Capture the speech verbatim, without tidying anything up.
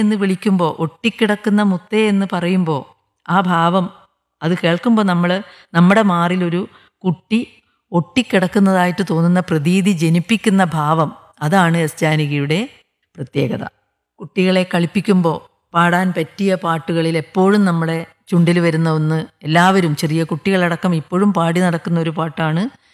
എന്ന് വിളിക്കുമ്പോൾ, ഒട്ടിക്കിടക്കുന്ന മുത്തേ എന്ന് പറയുമ്പോൾ ആ ഭാവം അത് കേൾക്കുമ്പോൾ നമ്മൾ നമ്മുടെ മാറിലൊരു കുട്ടി ഒട്ടിക്കിടക്കുന്നതായിട്ട് തോന്നുന്ന പ്രതീതി ജനിപ്പിക്കുന്ന ഭാവം, അതാണ് എസ് ജാനകിയുടെ പ്രത്യേകത. കുട്ടികളെ കളിപ്പിക്കുമ്പോൾ പാടാൻ പറ്റിയ പാട്ടുകളിൽ എപ്പോഴും നമ്മുടെ ചുണ്ടിൽ വരുന്ന ഒന്ന്, എല്ലാവരും ചെറിയ കുട്ടികളടക്കം ഇപ്പോഴും പാടി നടക്കുന്ന ഒരു പാട്ടാണ്